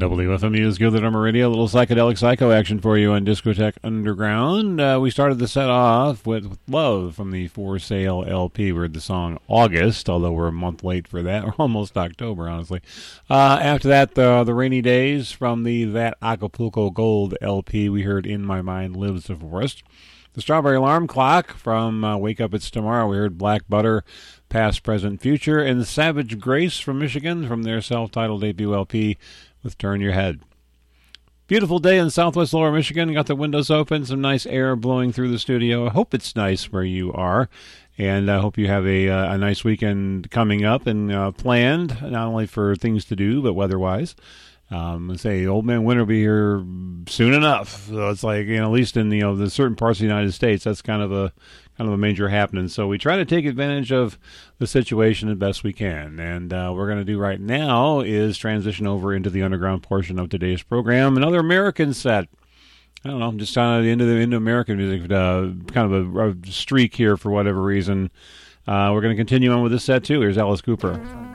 WFMU is Good Number Radio. A little psychedelic psycho action for you on Discotheque Underground. We started the set off with Love from the For Sale LP. We heard the song August, although we're a month late for that. Or almost October, honestly. After that, the Rainy Days from the That Acapulco Gold LP. We heard In My Mind Lives the Forest. The Strawberry Alarm Clock from Wake Up It's Tomorrow. We heard Black Butter, Past, Present, Future. And Savage Grace from Michigan from their self-titled debut LP with Turn Your Head. Beautiful day in southwest lower Michigan. Got the windows open, some nice air blowing through the studio. I hope it's nice where you are. And I hope you have a nice weekend coming up and planned, not only for things to do, but weather-wise. Say Old Man Winter will be here soon enough. So it's like, at least in the certain parts of the United States, that's kind of a major happening. So we try to take advantage of the situation as best we can. And we're going to do right now is transition over into the underground portion of today's program. Another American set. I don't know, I'm just kind of into American music, kind of a streak here for whatever reason. We're going to continue on with this set too. Here's Alice Cooper.